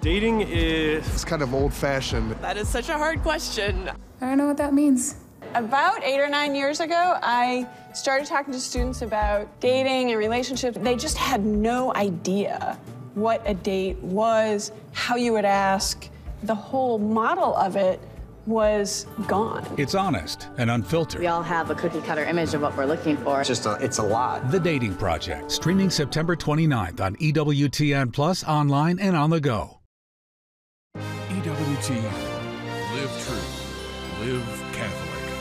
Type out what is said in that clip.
Dating is... It's kind of old-fashioned. That is such a hard question. I don't know what that means. About 8 or 9 years ago, I started talking to students about dating and relationships. They just had no idea what a date was, how you would ask. The whole model of it was gone. It's honest and unfiltered. We all have a cookie-cutter image of what we're looking for. It's a lot. The Dating Project, streaming September 29th on EWTN Plus, online and on the go. EWTN. Live true. Live